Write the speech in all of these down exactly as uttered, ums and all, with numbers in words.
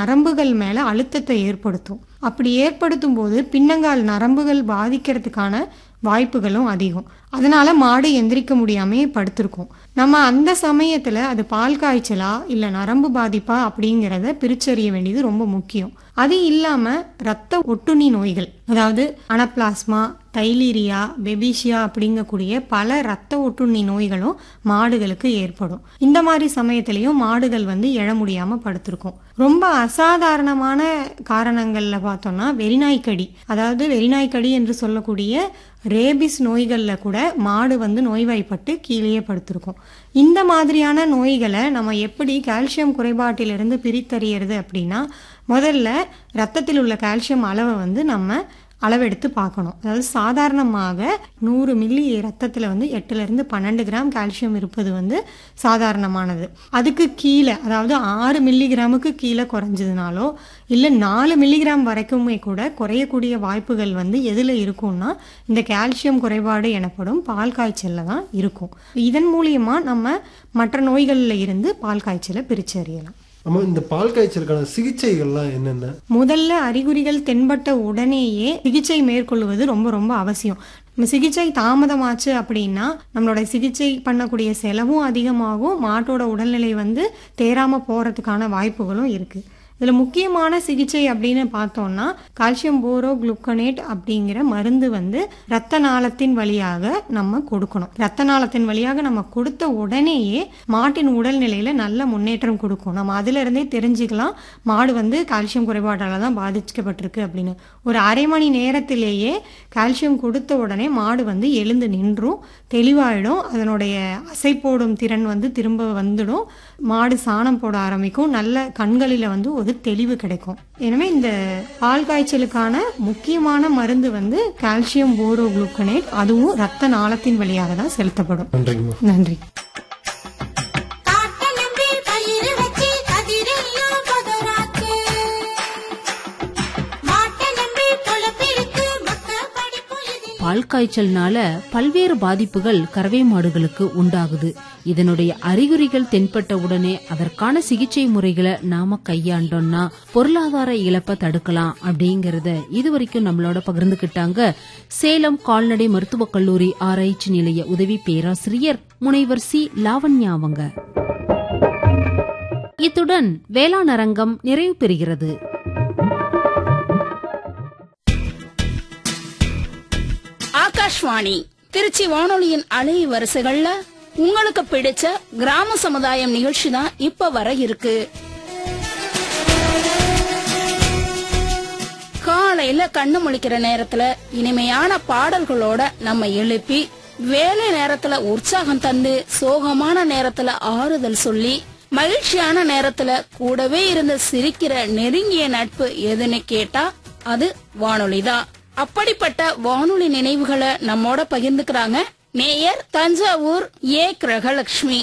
நரம்புகள் மேல அழுத்தத்தை ஏற்படுத்தும். அப்படி ஏற்படுத்தும் போது பின்னங்கால் நரம்புகள் பாதிக்கிறதுக்கான வாய்ப்புகளும் அதிகம். அதனால மாடு எந்திரிக்க முடியாமே படுத்திருக்கும். நம்ம அந்த சமயத்துல அது பால் காய்ச்சலா இல்ல நரம்பு பாதிப்பா அப்படிங்கிறத பிரிச்சறிய வேண்டியது ரொம்ப முக்கியம். அது இல்லாம இரத்த ஒட்டுண்ணி நோய்கள், அதாவது அனப்ளாஸ்மா, தைலீரியா, பெபிஷியா அப்படிங்கக்கூடிய பல இரத்த ஒட்டுண்ணி நோய்களும் மாடுகளுக்கு ஏற்படும். இந்த மாதிரி சமயத்திலையும் மாடுகள் வந்து எழ முடியாம படுத்திருக்கும். ரொம்ப அசாதாரணமான காரணங்கள்ல பார்த்தோம்னா வெறிநாய்க்கடி, அதாவது வெறிநாய்க்கடி என்று சொல்லக்கூடிய ரேபிஸ் நோய்கள்ல கூட மாடு வந்து நோய்வாய்ப்பட்டு கீழேயே படுத்திருக்கும். இந்த மாதிரியான நோய்களை நம்ம எப்படி கால்சியம் குறைபாட்டிலிருந்து பிரித்தறியறது அப்படின்னா, முதல்ல ரத்தத்தில் உள்ள கால்சியம் அளவை வந்து நம்ம அளவெடுத்து பார்க்கணும். அதாவது சாதாரணமாக நூறு மில்லி ரத்தத்தில் வந்து எட்டுல இருந்து பன்னெண்டு கிராம் கால்சியம் இருப்பது வந்து சாதாரணமானது. அதுக்கு கீழே, அதாவது ஆறு மில்லி கிராமுக்கு கீழே குறைஞ்சதுனாலோ இல்லை நாலு மில்லிகிராம் வரைக்குமே கூட குறையக்கூடிய வாய்ப்புகள் வந்து எதில் இருக்கும்னா இந்த கால்சியம் குறைபாடு எனப்படும் பால் காய்ச்சலில் தான் இருக்கும். இதன் மூலியமா நம்ம மற்ற நோய்களில் இருந்து பால் காய்ச்சலை பிரித்து அறியலாம். ஆமா, இந்த பால் காய்ச்சலுக்கான சிகிச்சைகள்லாம் என்னென்ன? முதல்ல அறிகுறிகள் தென்பட்ட உடனேயே சிகிச்சை மேற்கொள்வது ரொம்ப ரொம்ப அவசியம். நம்ம சிகிச்சை தாமதமாச்சு அப்படின்னா நம்மளோட சிகிச்சை பண்ணக்கூடிய செலவும் அதிகமாகும், மாட்டோட உடல்நிலை வந்து தேராம போறதுக்கான வாய்ப்புகளும் இருக்கு. இதுல முக்கியமான சிகிச்சை அப்படின்னு பார்த்தோம்னா கால்சியம் போரோ குளுக்கனேட் அப்படிங்கிற மருந்து வந்து ரத்த நாளத்தின் வழியாக நம்ம கொடுக்கணும். ரத்த நாளத்தின் வழியாக நம்ம கொடுத்த உடனேயே மாட்டின் உடல்நிலையில நல்ல முன்னேற்றம் கொடுக்கும். நம்ம அதுல இருந்தே தெரிஞ்சுக்கலாம் மாடு வந்து கால்சியம் குறைபாட்டால தான் பாதிக்கப்பட்டிருக்கு அப்படின்னு. ஒரு அரை மணி நேரத்திலேயே கால்சியம் கொடுத்த உடனே மாடு வந்து எழுந்து நின்றும், தெளிவாயிடும், அதனுடைய அசை போடும் திறன் வந்து திரும்ப வந்துடும், மாடு சாணம் போட ஆரம்பிக்கும், நல்ல கண்களில வந்து ஒரு தெளிவு கிடைக்கும். எனவே இந்த பால் காய்ச்சலுக்கான முக்கியமான மருந்து வந்து கால்சியம் போரோ குளுக்கனேட், அதுவும் ரத்த நாளத்தின் வழியாக தான் செலுத்தப்படும். நன்றி. பால் காய்ச்சல்னால பல்வேறு பாதிப்புகள் கறவை மாடுகளுக்கு உண்டாகுது. இதனுடைய அறிகுறிகள் தென்பட்ட உடனே அதற்கான சிகிச்சை முறைகளை நாம கையாண்டோம்னா பொருளாதார இழப்பை தடுக்கலாம் அப்படிங்கறத இதுவரைக்கும் நம்மளோட பகிர்ந்துகிட்டாங்க சேலம் கால்நடை மருத்துவக் கல்லூரி ஆராய்ச்சி நிலைய உதவி பேராசிரியர் முனைவர் சி லாவண்யா அவங்க. இத்துடன் வேளாண் அரங்கம் நிறைவு பெறுகிறது. ஆகாஷ்வாணி திருச்சி வானொலியின் அலை வரிசைகள்ல உங்களுக்கு பிடிச்ச கிராம சமுதாயம் நிகழ்ச்சி தான் இப்ப வர இருக்கு. காலையில கண்ணு முழிக்கிற நேரத்துல இனிமையான பாடல்களோட நம்ம எழுப்பி, வேலை நேரத்துல உற்சாகம் தந்து, சோகமான நேரத்துல ஆறுதல் சொல்லி, மகிழ்ச்சியான நேரத்துல கூடவே இருந்து சிரிக்கிற நெருங்கிய நட்பு எதுன்னு கேட்டா அது வானொலிதான். அப்படிப்பட்ட வானொலி நினைவுகளை நம்மோட பகிர்ந்துக்கிறாங்க நேயர் தஞ்சாவூர் ஏ கிரகலட்சுமி.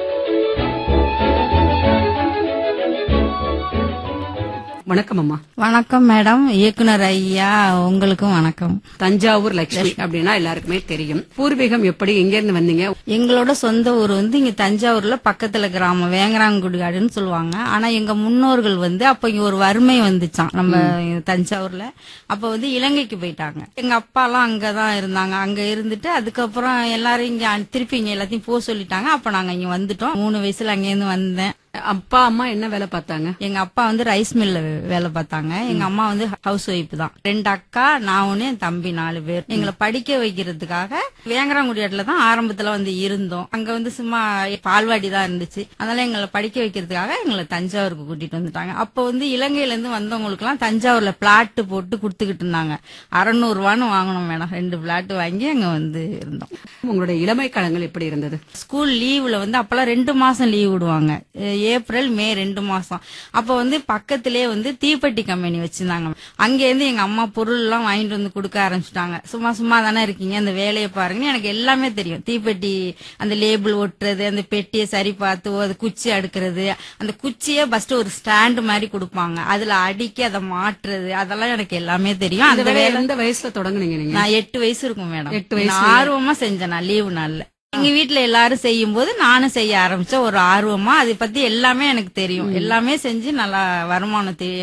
வணக்கம் அம்மா. வணக்கம் மேடம். இயக்குனர் ஐயா உங்களுக்கும் வணக்கம். தஞ்சாவூர் லட்சுமி அப்படின்னா எல்லாருக்குமே தெரியும். பூர்வீகம் எப்படி, எங்க இருந்து வந்தீங்க? எங்களோட சொந்த ஊர் வந்து இங்க தஞ்சாவூர்ல பக்கத்துல கிராமம் வேங்கராங்குடிகாடுன்னு சொல்லுவாங்க. ஆனா எங்க முன்னோர்கள் வந்து அப்ப இங்க ஒரு வறுமை வந்துச்சான் நம்ம தஞ்சாவூர்ல. அப்ப வந்து இலங்கைக்கு போயிட்டாங்க. எங்க அப்பா எல்லாம் அங்கதான் இருந்தாங்க. அங்க இருந்துட்டு அதுக்கப்புறம் எல்லாரும் இங்க திருப்பி இங்க எல்லாத்தையும் போக சொல்லிட்டாங்க. அப்ப நாங்க இங்க வந்துட்டோம். மூணு வயசுல அங்க இருந்து வந்தேன். அப்பா அம்மா என்ன வேலை பார்த்தாங்க? எங்க அப்பா வந்து ரைஸ் மில்ல வேலை பார்த்தாங்க. எங்க அம்மா வந்து ஹவுஸ் ஒய்ஃப் தான். ரெண்டு அக்கா, நான் ஒண்ணு, என் தம்பி, நாலு பேர். எங்களை படிக்க வைக்கிறதுக்காக வேங்கராங்குடியாட்டுல தான் ஆரம்பத்துல வந்து இருந்தோம். அங்க வந்து சும்மா பால்வாடி தான் இருந்துச்சு. அதனால எங்களை படிக்க வைக்கிறதுக்காக எங்களை தஞ்சாவூருக்கு கூட்டிட்டு வந்துட்டாங்க. அப்ப வந்து இலங்கையில இருந்து வந்தவங்களுக்கு எல்லாம் தஞ்சாவூர்ல பிளாட் போட்டு குடுத்துக்கிட்டு இருந்தாங்க. அறுநூறு ரூபான்னு வாங்கணும் மேடம். ரெண்டு பிளாட் வாங்கி அங்க வந்து இருந்தோம். உங்களுடைய இளமை காலங்கள் எப்படி இருந்தது? ஸ்கூல் லீவ்ல வந்து அப்பெல்லாம் ரெண்டு மாசம் லீவ் விடுவாங்க. ஏப்ரல் மே ரெண்டு மாசம். அப்ப வந்து பக்கத்திலே வந்து தீப்பெட்டி கம்பெனி வச்சிருந்தாங்க. அங்க இருந்து எங்க அம்மா பொருள் எல்லாம் வாங்கிட்டு வந்து கொடுக்க ஆரம்பிச்சுட்டாங்க. சும்மா சும்மா தானே இருக்கீங்க, அந்த வேலையை பாருங்கன்னு எனக்கு எல்லாமே தெரியும். தீப்பெட்டி அந்த லேபிள் ஒட்டுறது, அந்த பெட்டியை சரி பார்த்து அது குச்சி அடுக்கிறது, அந்த குச்சியை ஃபர்ஸ்ட் ஒரு ஸ்டாண்ட் மாதிரி கொடுப்பாங்க, அதுல அடிக்கி அதை மாற்றுறது, அதெல்லாம் எனக்கு எல்லாமே தெரியும். அந்த வேலை எந்த வயசுல தொடங்குனீங்க நீங்க? நான் எட்டு வயசு இருக்கும் மேடம். எட்டு வயசு ஆர்வமா செஞ்சேன் நான் லீவு நாள்ல. எங்க வீட்டுல எல்லாரும் செய்யும் போது நானும் செய்ய ஆரம்பிச்ச ஒரு ஆர்வமா அதை பத்தி எல்லாமே எனக்கு தெரியும். எல்லாமே செஞ்சு நல்லா வருமானம்